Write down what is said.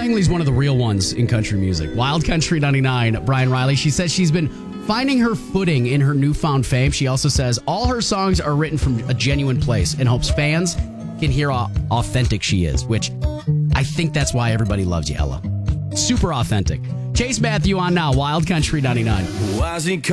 Langley's one of the real ones in country music. Wild Country 99, Brian Riley. She says she's been finding her footing in her newfound fame. She also says all her songs are written from a genuine place and hopes fans can hear how authentic she is, which I think that's why everybody loves you, Ella. Super authentic. Chase Matthew on now, Wild Country 99.